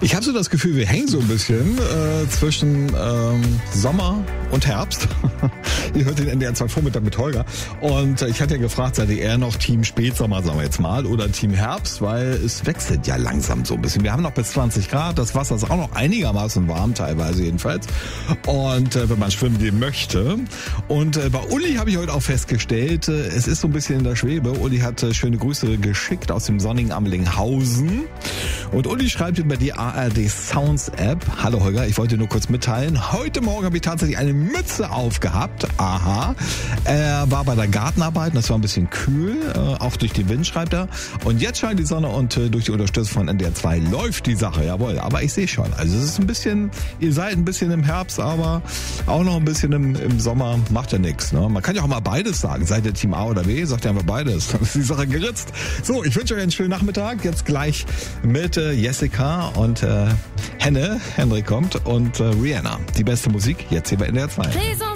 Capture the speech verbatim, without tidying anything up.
Ich habe so das Gefühl, wir hängen so ein bisschen äh, zwischen ähm, Sommer und Herbst. Ihr hört den N D R zwei Vormittag mit Holger. Und äh, ich hatte ja gefragt, seid ihr eher noch Team Spätsommer, sagen wir jetzt mal, oder Team Herbst? Weil es wechselt ja langsam so ein bisschen. Wir haben noch bis zwanzig Grad, das Wasser ist auch noch einigermaßen warm, teilweise jedenfalls. Und äh, wenn man schwimmen gehen möchte. Und äh, bei Uli habe ich heute auch festgestellt, äh, es ist so ein bisschen in der Schwebe. Uli hat äh, schöne Grüße geschickt aus dem sonnigen Amlinghausen. Und Uli schreibt über die A R D Sounds App. Hallo Holger, ich wollte nur kurz mitteilen. Heute Morgen habe ich tatsächlich eine Mütze aufgehabt. Aha. Er war bei der Gartenarbeit und das war ein bisschen kühl. Äh, auch durch den Wind, schreibt er. Und jetzt scheint die Sonne und äh, durch die Unterstützung von N D R zwei läuft die Sache. Jawohl, aber ich sehe schon. Also es ist ein bisschen, ihr seid ein bisschen im Herbst, aber auch noch ein bisschen im, im Sommer. Macht ja nichts. Ne? Man kann ja auch mal beides sagen. Seid ihr Team A oder B? Sagt ihr einfach beides. Dann ist die Sache geritzt. So, ich wünsche euch einen schönen Nachmittag. Jetzt gleich mit äh, Jessica und äh, Henne. Henrik kommt und äh, Rihanna. Die beste Musik jetzt hier bei N D R zwei.